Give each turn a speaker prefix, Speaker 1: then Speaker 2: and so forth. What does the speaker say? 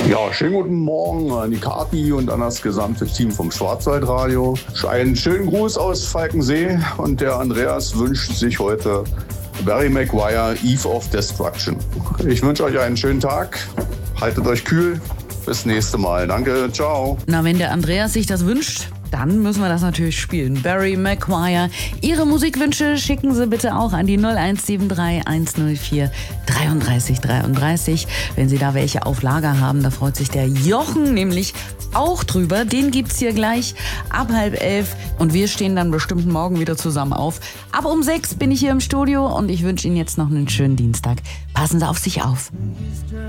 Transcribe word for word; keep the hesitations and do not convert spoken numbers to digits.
Speaker 1: Ja, schönen guten Morgen an die Kathi und an das gesamte Team vom Schwarzwaldradio. Einen schönen Gruß aus Falkensee und der Andreas wünscht sich heute Barry Maguire, Eve of Destruction. Ich wünsche euch einen schönen Tag, haltet euch kühl, bis nächste Mal. Danke, ciao.
Speaker 2: Na, wenn der Andreas sich das wünscht, dann müssen wir das natürlich spielen. Barry Maguire. Ihre Musikwünsche schicken Sie bitte auch an die null eins sieben drei eins null vier dreiunddreißig dreiunddreißig. Wenn Sie da welche auf Lager haben, da freut sich der Jochen nämlich auch drüber. Den gibt's hier gleich ab halb elf und wir stehen dann bestimmt morgen wieder zusammen auf. Ab um sechs bin ich hier im Studio und ich wünsche Ihnen jetzt noch einen schönen Dienstag. Passen Sie auf sich auf.